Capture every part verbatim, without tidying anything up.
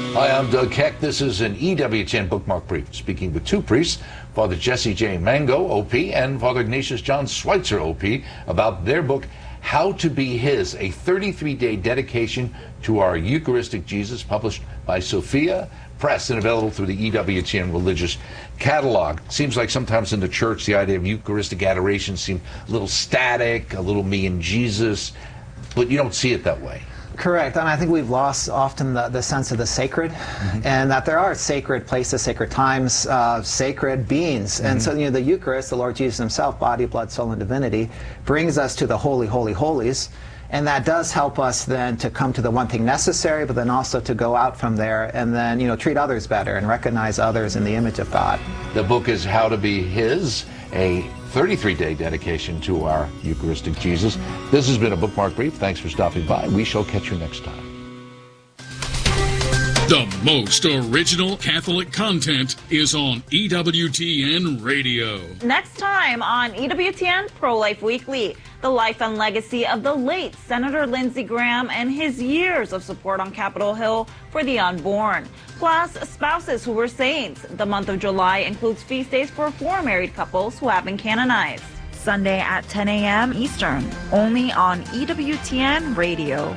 Hi, I'm Doug Keck. This is an E W T N Bookmark Brief, speaking with two priests, Father Jesse J. Mango, O P, and Father Ignatius John Schweitzer, O P, about their book, How to Be His, a thirty-three day dedication to our Eucharistic Jesus, published by Sophia Press and available through the E W T N Religious Catalog. Seems like sometimes in the church, the idea of Eucharistic adoration seems a little static, a little me and Jesus, but you don't see it that way. Correct. And I think we've lost often the, the sense of the sacred, mm-hmm. and that there are sacred places, sacred times, uh, sacred beings. Mm-hmm. And so, you know, the Eucharist, the Lord Jesus himself, body, blood, soul, and divinity, brings us to the holy, holy, holies. And that does help us then to come to the one thing necessary, but then also to go out from there and then, you know, treat others better and recognize others in the image of God. The book is How to Be His, a thirty-three day dedication to our Eucharistic Jesus. This has been a Bookmark Brief. Thanks for stopping by. We shall catch you next time. The most original Catholic content is on E W T N Radio. Next time on E W T N Pro-Life Weekly, the life and legacy of the late Senator Lindsey Graham and his years of support on Capitol Hill for the unborn. Plus, spouses who were saints. The month of July includes feast days for four married couples who have been canonized. Sunday at ten a m Eastern, only on E W T N Radio.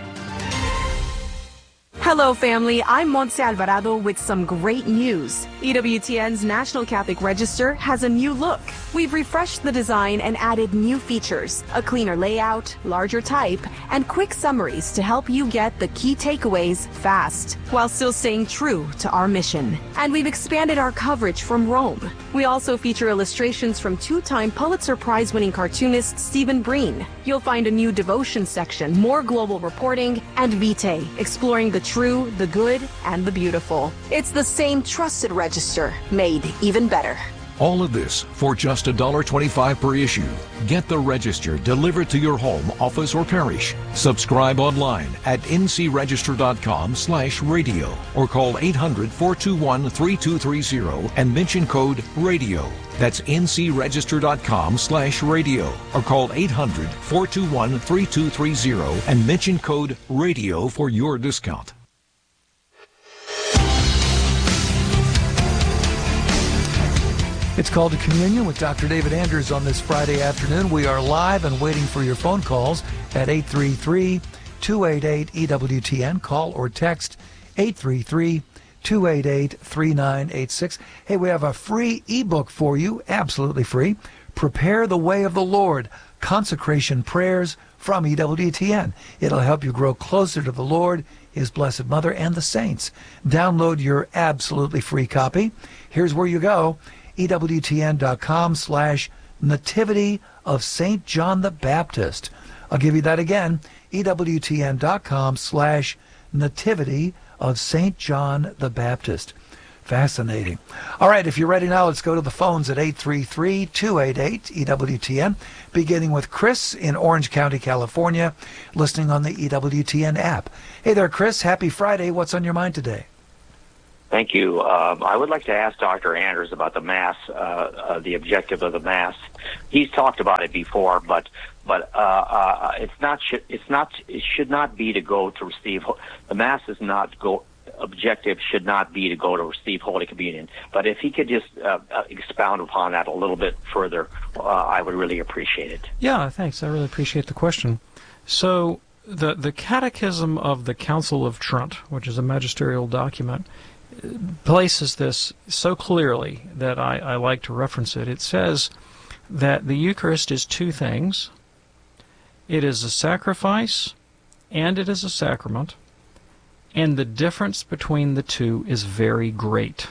Hello, family. I'm Montse Alvarado with some great news. E W T N's National Catholic Register has a new look. We've refreshed the design and added new features, a cleaner layout, larger type, and quick summaries to help you get the key takeaways fast, while still staying true to our mission. And we've expanded our coverage from Rome. We also feature illustrations from two-time Pulitzer Prize-winning cartoonist Stephen Breen. You'll find a new devotion section, more global reporting, and Vitae, exploring the true, the good, and the beautiful. It's the same trusted register, made even better. All of this for just one dollar twenty-five per issue. Get the Register delivered to your home, office, or parish. Subscribe online at n c register dot com slash radio or call eight hundred, four two one, three two three zero and mention code RADIO. That's n c register dot com slash radio or call eight hundred, four two one, three two three zero and mention code RADIO for your discount. It's Called to Communion with Doctor David Anders on this Friday afternoon. We are live and waiting for your phone calls at eight three three, two eight eight, E W T N. Call or text eight three three, two eight eight, three nine eight six. Hey, we have a free ebook for you, absolutely free. Prepare the Way of the Lord, Consecration Prayers from E W T N. It'll help you grow closer to the Lord, His Blessed Mother, and the saints. Download your absolutely free copy. Here's where you go. E W T N dot com slash Nativity of Saint John the Baptist. I'll give you that again. E W T N dot com slash Nativity of Saint John the Baptist. Fascinating. All right, if you're ready now, let's go to the phones at eight three three, two eight eight, E W T N, beginning with Chris in Orange County, California, listening on the E W T N app. Hey there, Chris. Happy Friday. What's on your mind today? Thank you. Um, I would like to ask Doctor Anders about the Mass, uh, uh, the objective of the Mass. He's talked about it before, but but uh, uh, it's not. It's not. It should not be to go to receive. The Mass is not go. Objective should not be to go to receive Holy Communion. But if he could just uh, expound upon that a little bit further, uh, I would really appreciate it. Yeah, thanks. I really appreciate the question. So the the Catechism of the Council of Trent, which is a magisterial document, places this so clearly that I, I like to reference it. It says that the Eucharist is two things. It is a sacrifice and it is a sacrament, and the difference between the two is very great.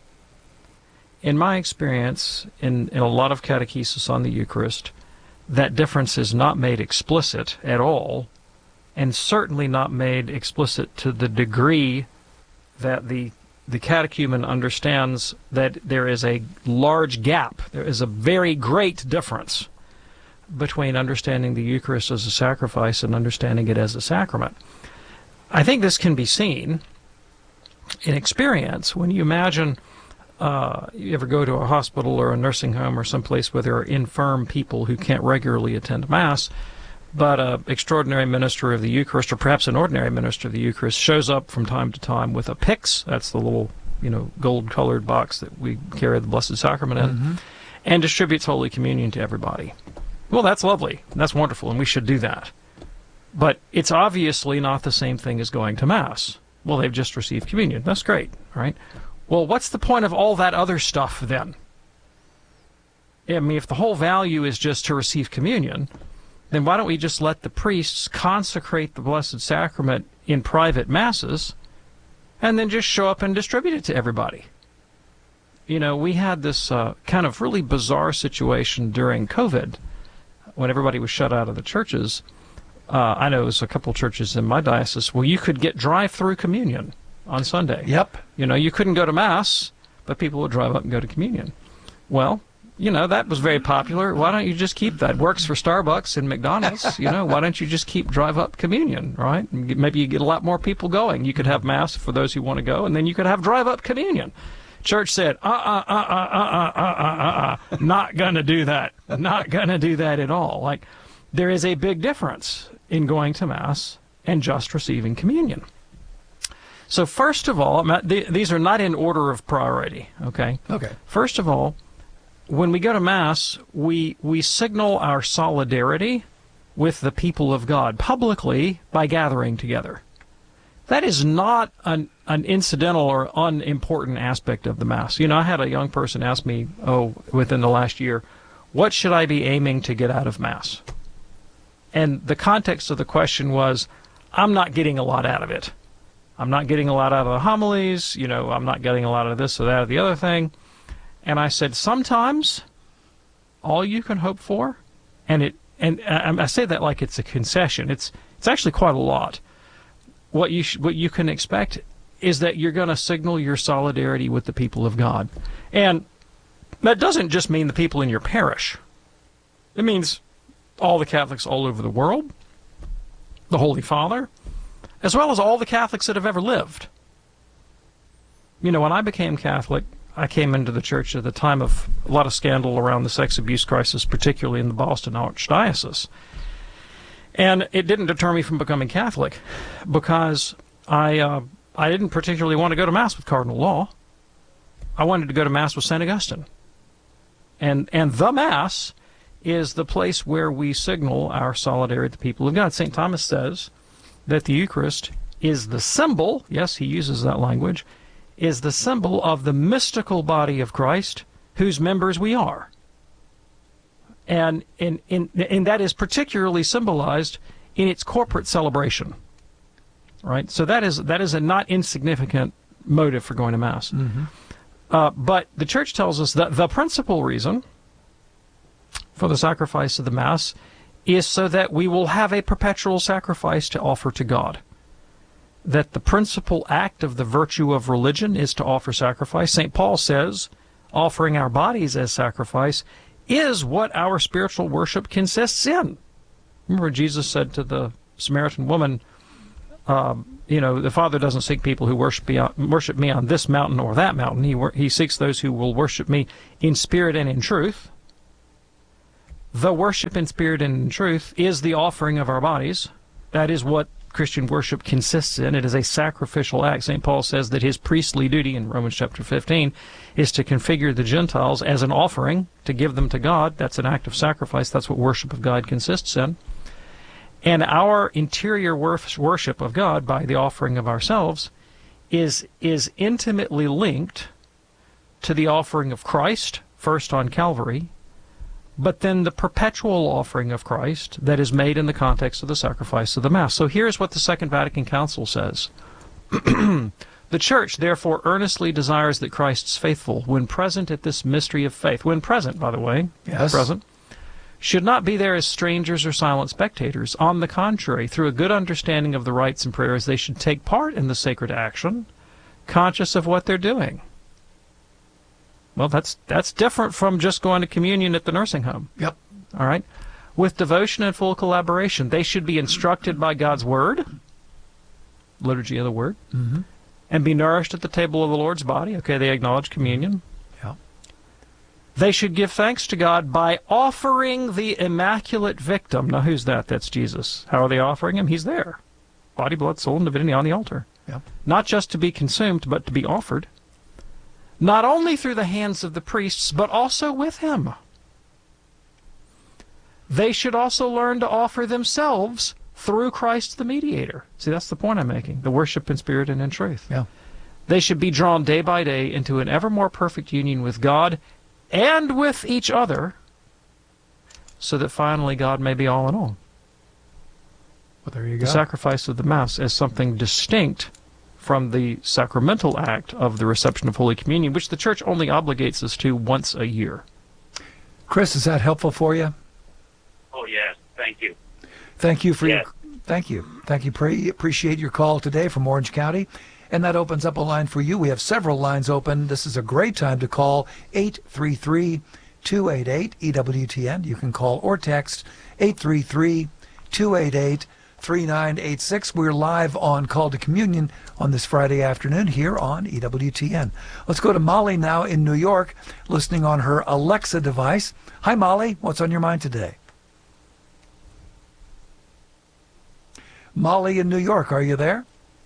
In my experience, in, in a lot of catechesis on the Eucharist, that difference is not made explicit at all, and certainly not made explicit to the degree that the the catechumen understands that there is a large gap. There is a very great difference between understanding the Eucharist as a sacrifice and understanding it as a sacrament. I think this can be seen in experience when you imagine uh, you ever go to a hospital or a nursing home or someplace where there are infirm people who can't regularly attend Mass. but an extraordinary minister of the Eucharist, or perhaps an ordinary minister of the Eucharist, shows up from time to time with a pyx, that's the little, you know, gold-colored box that we carry the Blessed Sacrament in, mm-hmm. and distributes Holy Communion to everybody. Well, that's lovely. That's wonderful, and we should do that. But it's obviously not the same thing as going to Mass. Well, they've just received communion. That's great, right? Well, what's the point of all that other stuff then? I mean, if the whole value is just to receive communion, then why don't we just let the priests consecrate the Blessed Sacrament in private Masses and then just show up and distribute it to everybody? You know, we had this uh, kind of really bizarre situation during COVID when everybody was shut out of the churches. Uh, I know it was a couple churches in my diocese where you could get drive-through communion on Sunday. Yep. You know, you couldn't go to Mass, but people would drive up and go to communion. Well, you know, that was very popular. Why don't you just keep that? It works for Starbucks and McDonald's. You know, why don't you just keep drive-up communion, right? Maybe you get a lot more people going. You could have Mass for those who want to go, and then you could have drive-up communion. Church said, uh-uh, uh-uh, uh-uh, uh-uh, uh-uh, not going to do that. Not going to do that at all. Like, there is a big difference in going to Mass and just receiving communion. So first of all, these are not in order of priority, okay? Okay. First of all, when we go to Mass, we, we signal our solidarity with the people of God publicly by gathering together. That is not an, an incidental or unimportant aspect of the Mass. You know, I had a young person ask me, oh, within the last year, what should I be aiming to get out of Mass? And the context of the question was, I'm not getting a lot out of it. I'm not getting a lot out of the homilies, you know, I'm not getting a lot of this or that or the other thing. And I said, sometimes all you can hope for, and it, and I say that like it's a concession, it's it's actually quite a lot. What you sh- what you can expect is that you're going to signal your solidarity with the people of God. And that doesn't just mean the people in your parish. It means all the Catholics all over the world, the Holy Father, as well as all the Catholics that have ever lived. You know, when I became Catholic, I came into the church at the time of a lot of scandal around the sex abuse crisis, particularly in the Boston Archdiocese. And it didn't deter me from becoming Catholic because I uh, I didn't particularly want to go to Mass with Cardinal Law. I wanted to go to Mass with Saint Augustine. And, and the Mass is the place where we signal our solidarity with the people of God. Saint Thomas says that the Eucharist is the symbol, yes, he uses that language, is the symbol of the mystical body of Christ, whose members we are. And, in, in, and that is particularly symbolized in its corporate celebration. Right? So that is, that is a not insignificant motive for going to Mass. Mm-hmm. Uh, but the Church tells us that the principal reason for the sacrifice of the Mass is so that we will have a perpetual sacrifice to offer to God. That the principal act of the virtue of religion is to offer sacrifice. Saint Paul says, offering our bodies as sacrifice is what our spiritual worship consists in. Remember, Jesus said to the Samaritan woman, um, you know, the Father doesn't seek people who worship me on, worship me on this mountain or that mountain. He, he seeks those who will worship me in spirit and in truth. The worship in spirit and in truth is the offering of our bodies. That is what Christian worship consists in. It is a sacrificial act. Saint Paul says that his priestly duty in Romans chapter fifteen is to configure the Gentiles as an offering, to give them to God. That's an act of sacrifice. That's what worship of God consists in. And our interior worship of God by the offering of ourselves is, is intimately linked to the offering of Christ, first on Calvary, but then the perpetual offering of Christ that is made in the context of the sacrifice of the Mass. So here's what the Second Vatican Council says. The Church, therefore, earnestly desires that Christ's faithful, when present at this mystery of faith, when present, by the way, yes. present, should not be there as strangers or silent spectators. On the contrary, through a good understanding of the rites and prayers, they should take part in the sacred action, conscious of what they're doing. Well, that's that's different from just going to communion at the nursing home. Yep. All right? With devotion and full collaboration, they should be instructed by God's Word, liturgy of the Word, mm-hmm. and be nourished at the table of the Lord's body. Okay, they acknowledge communion. Yeah. They should give thanks to God by offering the immaculate victim. Now, who's that? That's Jesus. How are they offering him? He's there. Body, blood, soul, and divinity on the altar. Yeah. Not just to be consumed, but to be offered. Not only through the hands of the priests, but also with him. They should also learn to offer themselves through Christ the mediator. See, that's the point I'm making. The worship in spirit and in truth. Yeah. They should be drawn day by day into an ever more perfect union with God and with each other, so that finally God may be all in all. Well, there you go. The sacrifice of the Mass as something distinct from the sacramental act of the reception of Holy Communion, which the Church only obligates us to once a year. Chris, is that helpful for you? Oh, yes. Thank you. Thank you for Yes. your thank you. Thank you. Pre- appreciate your call today from Orange County. And that opens up a line for you. We have several lines open. This is a great time to call eight three three, two eight eight, E W T N. You can call or text eight three three, two eight eight, three nine eight six. We're live on Call to Communion on this Friday afternoon here on E W T N. Let's go to Molly now in New York, listening on her Alexa device. Hi, Molly. What's on your mind today? Molly in New York, are you there?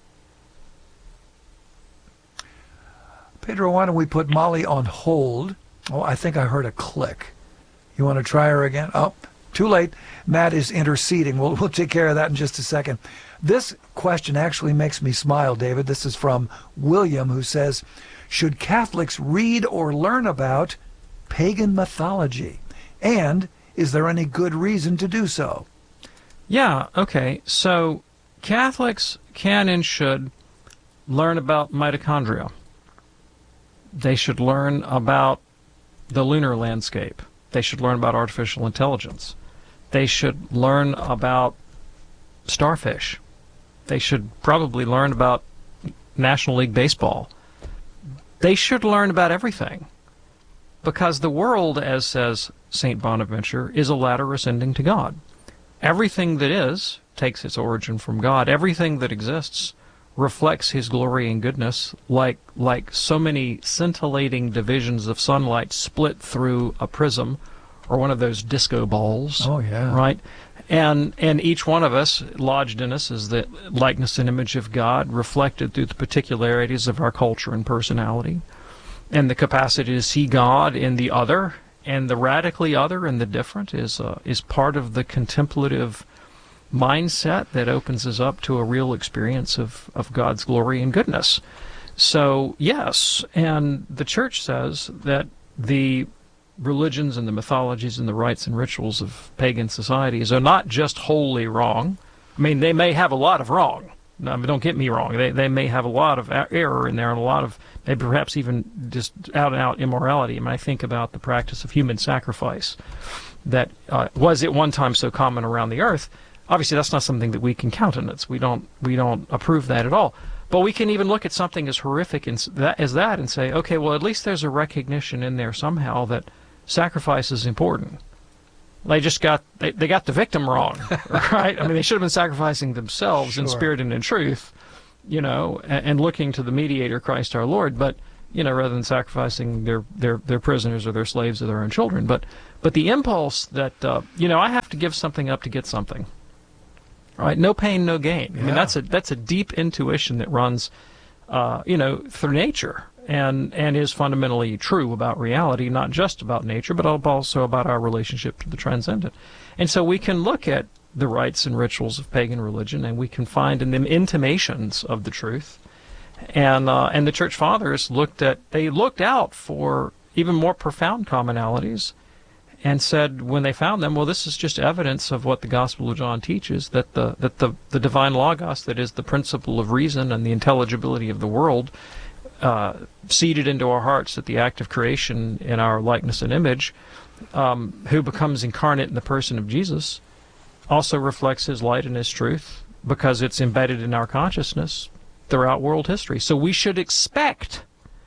Pedro, why don't we put Molly on hold? Oh, I think I heard a click. You want to try her again? Oh, too late. Matt is interceding. We'll, we'll take care of that in just a second. This question actually makes me smile, David. This is from William, who says, should Catholics read or learn about pagan mythology? And is there any good reason to do so? Yeah, okay. So Catholics can and should learn about mitochondria. They should learn about the lunar landscape. They should learn about artificial intelligence. They should learn about starfish. They should probably learn about National League Baseball. They should learn about everything. Because the world, as says Saint Bonaventure, is a ladder ascending to God. Everything that is takes its origin from God. Everything that exists reflects his glory and goodness, like like so many scintillating divisions of sunlight split through a prism or one of those disco balls. Oh, yeah. Right? And and each one of us, lodged in us, is the likeness and image of God, reflected through the particularities of our culture and personality, and the capacity to see God in the other, and the radically other and the different is uh, is part of the contemplative mindset that opens us up to a real experience of, of God's glory and goodness. So, yes, and the Church says that the religions and the mythologies and the rites and rituals of pagan societies are not just wholly wrong. I mean, they may have a lot of wrong. No, don't get me wrong. They they may have a lot of error in there and a lot of, maybe perhaps even just out-and-out immorality. I mean, I think about the practice of human sacrifice that uh, was at one time so common around the earth. Obviously, that's not something that we can countenance. We don't we don't approve that at all. But we can even look at something as horrific as that, as that and say, okay, well, at least there's a recognition in there somehow that sacrifice is important. They just got they, they got the victim wrong, right? I mean, they should have been sacrificing themselves Sure. in spirit and in truth, you know, and, and looking to the mediator, Christ our Lord. But you know, rather than sacrificing their their their prisoners or their slaves or their own children. But but the impulse that uh, you know, I have to give something up to get something. Right, no pain, no gain. I Yeah. mean, that's a that's a deep intuition that runs, uh, you know, through nature, and and is fundamentally true about reality, not just about nature, but also about our relationship to the transcendent. And so we can look at the rites and rituals of pagan religion, and we can find in them intimations of the truth. And uh, and the Church Fathers looked at they looked out for even more profound commonalities. And said when they found them, well, this is just evidence of what the Gospel of John teaches, that the that the, the divine Logos, that is the principle of reason and the intelligibility of the world, uh, seeded into our hearts at the act of creation in our likeness and image, um, who becomes incarnate in the person of Jesus, also reflects his light and his truth, because it's embedded in our consciousness throughout world history. So we should expect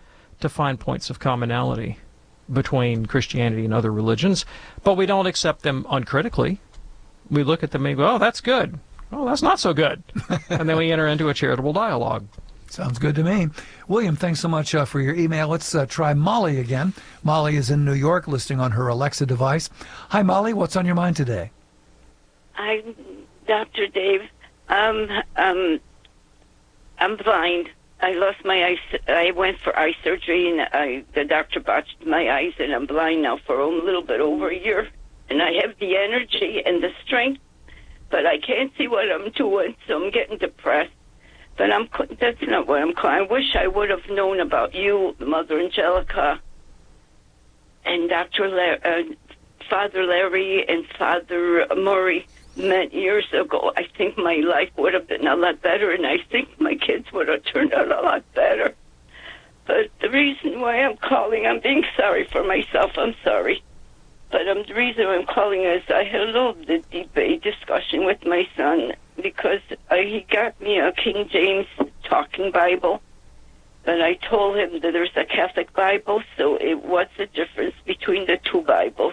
to find points of commonality between Christianity and other religions, but we don't accept them uncritically. We look at them and go, oh, that's good. Oh, that's not so good. And then we enter into a charitable dialogue. Sounds good to me. William, thanks so much uh, for your email. Let's uh, try Molly again. Molly is in New York, listening on her Alexa device. Hi, Molly. What's on your mind today? Hi, Doctor Dave. Um, um, I'm blind. I lost my eyes. I went for eye surgery, and I, the doctor botched my eyes, and I'm blind now for a little bit over a year. And I have the energy and the strength, but I can't see what I'm doing, so I'm getting depressed. But I'm that's not what I'm calling. I wish I would have known about you, Mother Angelica, and Doctor La- uh, Father Larry and Father Murray met years ago. I think my life would have been a lot better, and I think my kids would have turned out a lot better. But the reason why I'm calling, I'm being sorry for myself. I'm sorry. But um, the reason I'm calling is I had a little debate discussion with my son, because uh, he got me a King James Talking Bible, but I told him that there's a Catholic Bible, so it, what's the difference between the two Bibles?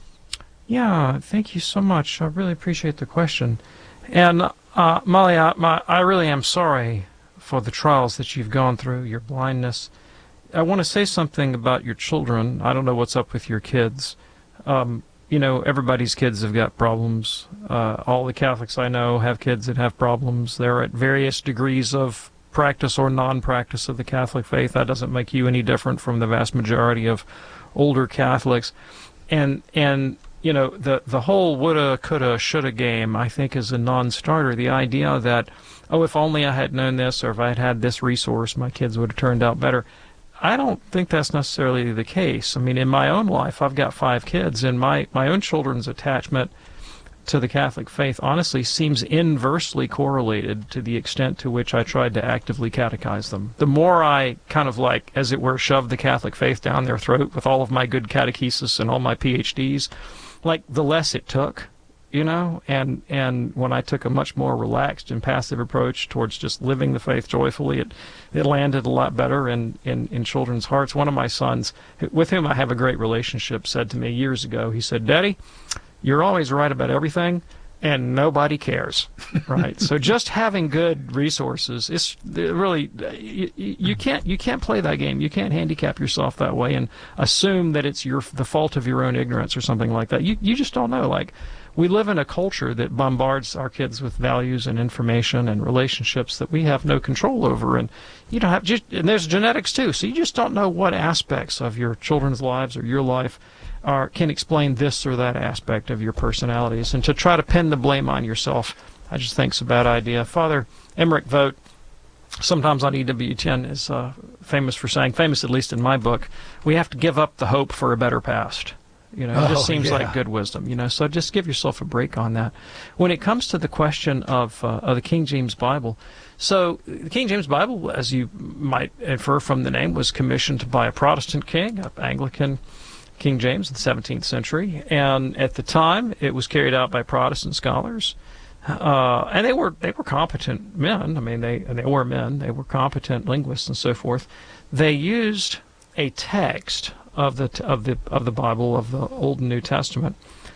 Yeah, thank you so much. I really appreciate the question. And uh, Molly, I, my, I really am sorry for the trials that you've gone through, your blindness. I want to say something about your children. I don't know what's up with your kids. Um, you know, everybody's kids have got problems. Uh, all the Catholics I know have kids that have problems. They're at various degrees of practice or non-practice of the Catholic faith. That doesn't make you any different from the vast majority of older Catholics. And, and you know, the, the whole woulda, coulda, shoulda game, I think, is a non-starter. The idea that, oh, if only I had known this, or if I had had this resource, my kids would have turned out better. I don't think that's necessarily the case. I mean, in my own life, I've got five kids, and my, my own children's attachment to the Catholic faith honestly seems inversely correlated to the extent to which I tried to actively catechize them. The more I kind of like, as it were, shoved the Catholic faith down their throat with all of my good catechesis and all my P H Ds, like the less it took, you know, and and when I took a much more relaxed and passive approach towards just living the faith joyfully, it it landed a lot better in, in, in children's hearts. One of my sons, with whom I have a great relationship, said to me years ago, he said, "Daddy, you're always right about everything, and nobody cares." Right? So just having good resources is really, you, you can't you can't play that game. You can't handicap yourself that way and assume that it's your the fault of your own ignorance or something like that. You you just don't know. Like, we live in a culture that bombards our kids with values and information and relationships that we have no control over, and you don't have just and there's genetics too. So you just don't know what aspects of your children's lives or your life are can explain this or that aspect of your personalities. And to try to pin the blame on yourself, I just think it's a bad idea. Father Emmerich Vogt, sometimes on E W T N, is uh, famous for saying, famous at least in my book, we have to give up the hope for a better past. You know, it just oh, seems yeah. like good wisdom, you know, so just give yourself a break on that. When it comes to the question of, uh, of the King James Bible, so the King James Bible, as you might infer from the name, was commissioned by a Protestant king, an Anglican King James in the seventeenth century, and at the time it was carried out by Protestant scholars, uh, and they were they were competent men. I mean, they they were men. They were competent linguists and so forth. They used a text of the of the of the Bible, of the Old and New Testament,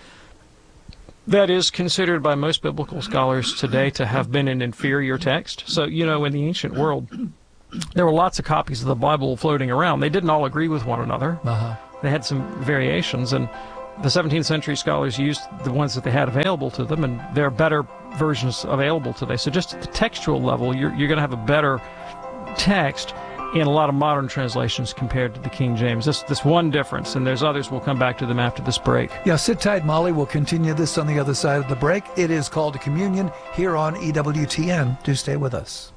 that is considered by most biblical scholars today to have been an inferior text. So, you know, in the ancient world, there were lots of copies of the Bible floating around. They didn't all agree with one another. Uh-huh. They had some variations, and the seventeenth century scholars used the ones that they had available to them, and there are better versions available today. So just at the textual level, you're, you're going to have a better text in a lot of modern translations compared to the King James. This this one difference, and there's others. We'll come back to them after this break. Yeah, sit tight, Molly. We'll continue this on the other side of the break. It is Called to Communion here on E W T N. Do stay with us.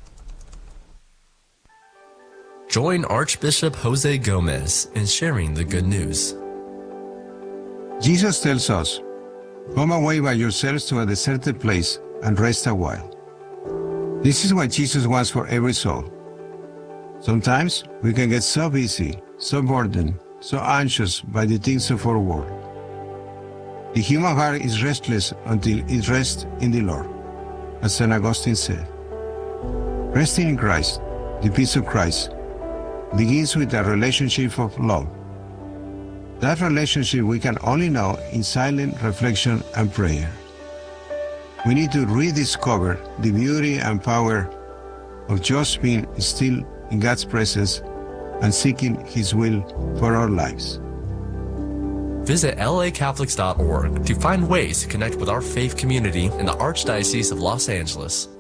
Join Archbishop Jose Gomez in sharing the good news. Jesus tells us, "Come away by yourselves to a deserted place and rest a while." This is what Jesus wants for every soul. Sometimes we can get so busy, so burdened, so anxious by the things of our world. The human heart is restless until it rests in the Lord, as Saint Augustine said. Resting in Christ, the peace of Christ, begins with a relationship of love. That relationship we can only know in silent reflection and prayer. We need to rediscover the beauty and power of just being still in God's presence and seeking His will for our lives. Visit L A Catholics dot org to find ways to connect with our faith community in the Archdiocese of Los Angeles.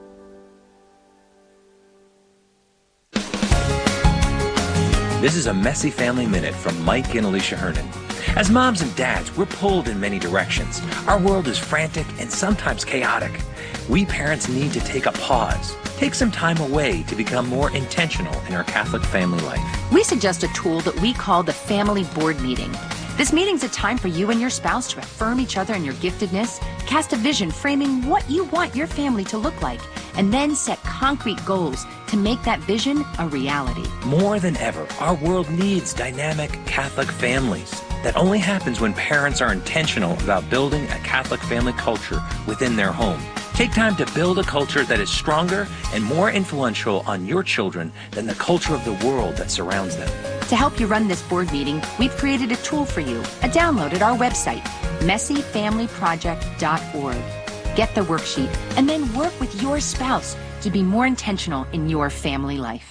This is a Messy Family Minute from Mike and Alicia Hernan. As moms and dads, we're pulled in many directions. Our world is frantic and sometimes chaotic. We parents need to take a pause, take some time away to become more intentional in our Catholic family life. We suggest a tool that we call the Family Board Meeting. This meeting's a time for you and your spouse to affirm each other in your giftedness, cast a vision framing what you want your family to look like, and then set concrete goals to make that vision a reality. More than ever, our world needs dynamic Catholic families. That only happens when parents are intentional about building a Catholic family culture within their home. Take time to build a culture that is stronger and more influential on your children than the culture of the world that surrounds them. To help you run this board meeting, we've created a tool for you, a download at our website, messy family project dot org. Get the worksheet and then work with your spouse to be more intentional in your family life.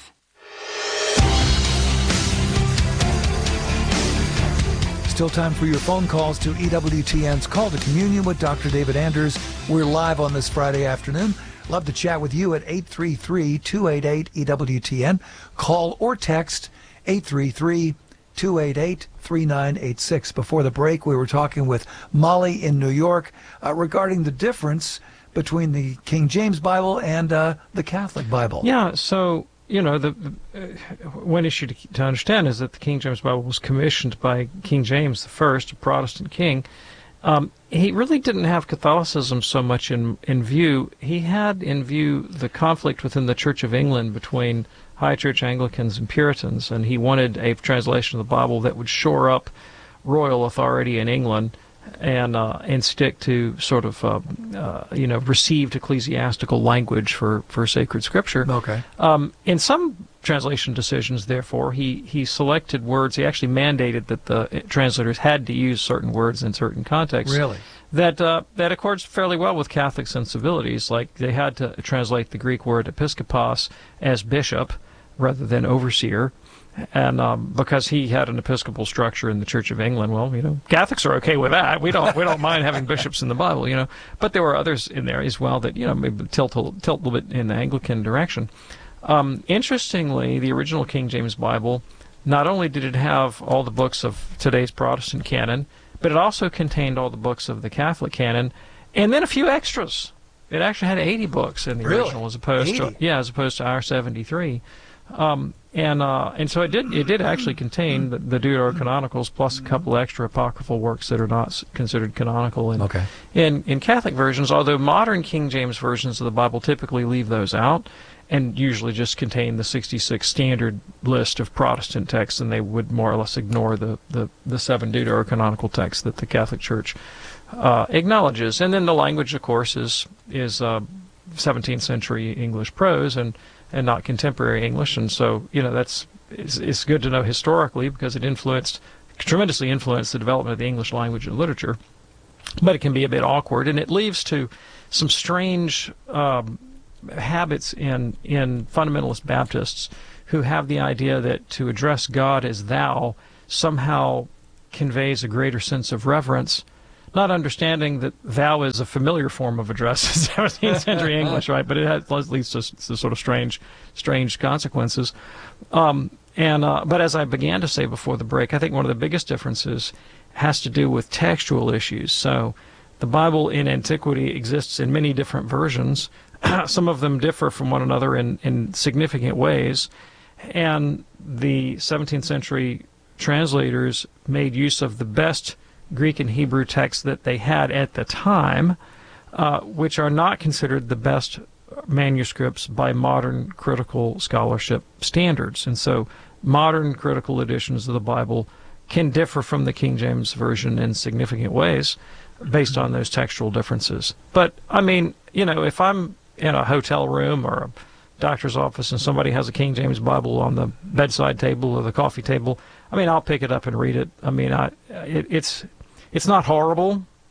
Still time for your phone calls to E W T N's Call to Communion with Doctor David Anders. We're live on this Friday afternoon. Love to chat with you at eight three three, two eight eight, E W T N. Call or text eight three three, two eight eight, three nine eight six. Before the break, we were talking with Molly in New York uh, regarding the difference between the King James Bible and uh, the Catholic Bible. Yeah, so... You know, the uh, one issue to, to understand is that the King James Bible was commissioned by King James the First, a Protestant king. Um, he really didn't have Catholicism so much in in view. He had in view the conflict within the Church of England between High Church Anglicans and Puritans, and he wanted a translation of the Bible that would shore up royal authority in England and uh, and stick to sort of uh, uh, you know received ecclesiastical language for, for sacred scripture. Okay. Um, in some translation decisions, therefore, he he selected words. He actually mandated that the translators had to use certain words in certain contexts. Really? That uh, that accords fairly well with Catholic sensibilities. Like they had to translate the Greek word episkopos as bishop rather than overseer. And um, because he had an episcopal structure in the Church of England, well, you know, Catholics are okay with that. We don't we don't mind having bishops in the Bible, you know. But there were others in there as well that, you know, maybe tilt a, tilt a little bit in the Anglican direction. Um, interestingly, the original King James Bible, not only did it have all the books of today's Protestant canon, but it also contained all the books of the Catholic canon, and then a few extras. It actually had eighty books in the really? original, as opposed eighty? to yeah, as opposed to our seventy-three. Um, and uh, and so it did it did actually contain the, the Deuterocanonicals plus a couple extra apocryphal works that are not considered canonical in, okay. in in Catholic versions. Although modern King James versions of the Bible typically leave those out, and usually just contain the sixty-six standard list of Protestant texts, and they would more or less ignore the the, the seven Deuterocanonical texts that the Catholic Church uh, acknowledges. And then the language, of course, is is uh, seventeenth century English prose and. and not contemporary English, and so, you know, that's it's, it's good to know historically because it influenced, tremendously influenced the development of the English language and literature, but it can be a bit awkward, and it leads to some strange um, habits in, in fundamentalist Baptists who have the idea that to address God as thou somehow conveys a greater sense of reverence, not understanding that thou is a familiar form of address in seventeenth century English, right? But it has, leads to, to sort of strange, strange consequences. Um, and uh, but as I began to say before the break, I think one of the biggest differences has to do with textual issues. So the Bible in antiquity exists in many different versions. Some of them differ from one another in, in significant ways. And the seventeenth century translators made use of the best Greek and Hebrew texts that they had at the time, uh, which are not considered the best manuscripts by modern critical scholarship standards. And so modern critical editions of the Bible can differ from the King James Version in significant ways based on those textual differences. But, I mean, you know, if I'm in a hotel room or a doctor's office and somebody has a King James Bible on the bedside table or the coffee table, I mean, I'll pick it up and read it. I mean, I it, it's... It's not horrible.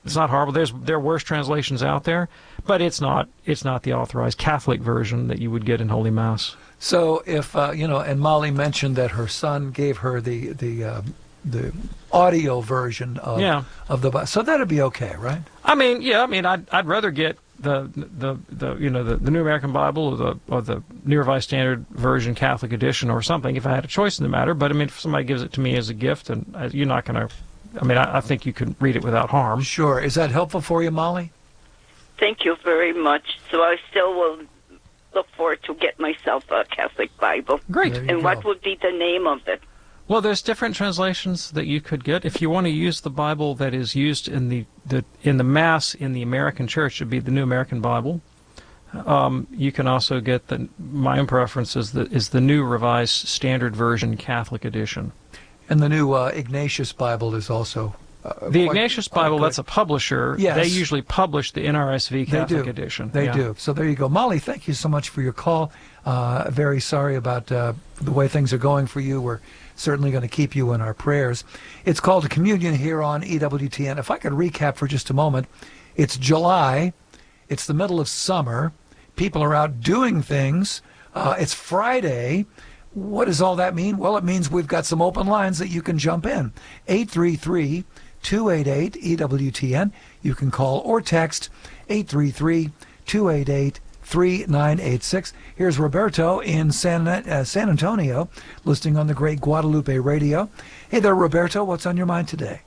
It's not horrible. There's there are worse translations out there, but it's not it's not the authorized Catholic version that you would get in Holy Mass. So if uh, you know, and Molly mentioned that her son gave her the the uh, the audio version of Yeah. of the Bible, so that'd be okay, right? I mean, yeah. I mean, I'd I'd rather get the the the you know the, the New American Bible or the or the New Revised Standard Version Catholic edition or something if I had a choice in the matter. But I mean, if somebody gives it to me as a gift, and uh, you're not going to. I mean, I, I think you can read it without harm. Sure. Is that helpful for you, Molly? Thank you very much. So I still will look forward to get myself a Catholic Bible. Great. There you And go. what would be the name of it? Well, there's different translations that you could get. If you want to use the Bible that is used in the, the in the Mass in the American Church, it would be the New American Bible. Um, you can also get the my own preference is the is the New Revised Standard Version Catholic edition. And the new uh, Ignatius Bible is also uh, The quite- Ignatius quite Bible, good. that's a publisher. Yes. They usually publish the N R S V Catholic they do. edition. They Yeah. do. So there you go. Molly, thank you so much for your call. Uh, very sorry about uh, the way things are going for you. We're certainly going to keep you in our prayers. It's called a communion here on E W T N. If I could recap for just a moment, it's July. It's the middle of summer. People are out doing things. Uh, it's Friday. What does all that mean? Well, it means we've got some open lines that you can jump in. eight three three, two eight eight, E W T N. You can call or text eight three three, two eight eight, three nine eight six. Here's Roberto in San, uh, San Antonio, listening on the great Guadalupe radio. Hey there, Roberto. What's on your mind today?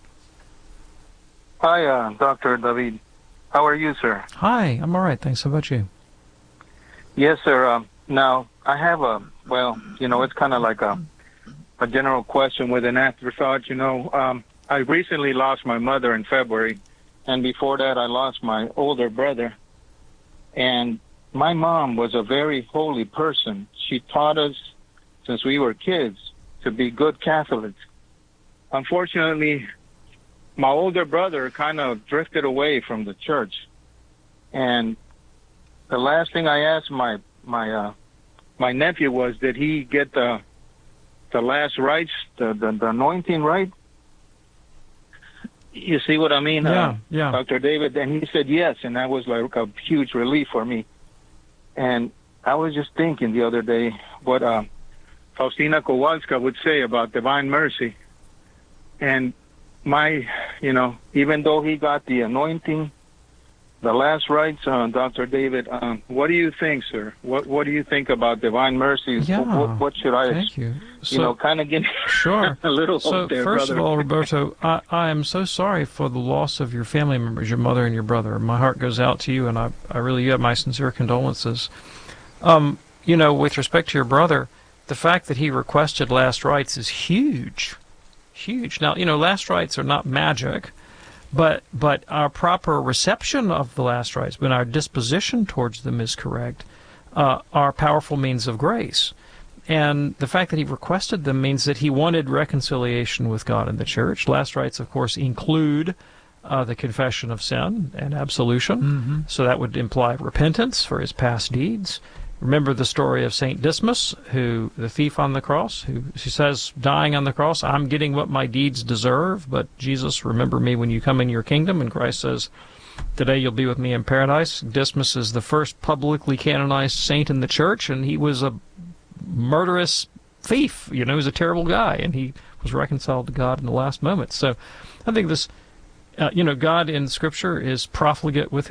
Hi, uh, Doctor David. How are you, sir? Hi, I'm all right. Thanks. How about you? Yes, sir. Um, now, I have a, well, you know, it's kind of like a, a general question with an afterthought. You know, um, I recently lost my mother in February, and before that I lost my older brother. And my mom was a very holy person. She taught us, since we were kids, to be good Catholics. Unfortunately, my older brother kind of drifted away from the church. And the last thing I asked my my uh, my nephew was, did he get the the last rites, the, the, the anointing rite? You see what I mean, Yeah, uh, yeah. Doctor David? And he said yes, and that was like a huge relief for me. And I was just thinking the other day what uh, Faustina Kowalska would say about divine mercy. And my, you know, even though he got the anointing, the last rites, uh, Doctor David, um, what do you think, sir? What What do you think about divine mercy? Yeah, What, what should I, thank you. you So- know, kind of get Sure. a little So, hope there, first brother? of all, Roberto, I, I am so sorry for the loss of your family members, your mother and your brother. My heart goes out to you, and I, I really have my sincere condolences. Um, you know, with respect to your brother, the fact that he requested last rites is huge. Huge. Now, you know, last rites are not magic, but but our proper reception of the last rites, when our disposition towards them is correct, uh, are powerful means of grace. And the fact that he requested them means that he wanted reconciliation with God and the church. Last rites, of course, include uh, the confession of sin and absolution. Mm-hmm. So that would imply repentance for his past deeds. Remember the story of Saint Dismas, who the thief on the cross, who he says, dying on the cross, I'm getting what my deeds deserve, but Jesus, remember me when you come in your kingdom. And Christ says, today you'll be with me in paradise. Dismas is the first publicly canonized saint in the church, and he was a murderous thief. You know, he was a terrible guy, and he was reconciled to God in the last moment. So I think this, uh, you know, God in Scripture is profligate with